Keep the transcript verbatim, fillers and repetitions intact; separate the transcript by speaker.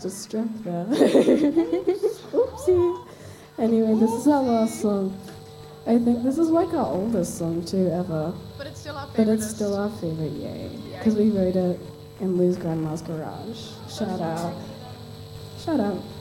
Speaker 1: lost its strength there. Oopsie. Anyway, this is our last song. I think this is like our oldest song too ever.
Speaker 2: But it's still our
Speaker 1: But
Speaker 2: favorite.
Speaker 1: it's still our favorite, yay. Because we wrote it in Lou's grandma's garage. Shout out. Shout out.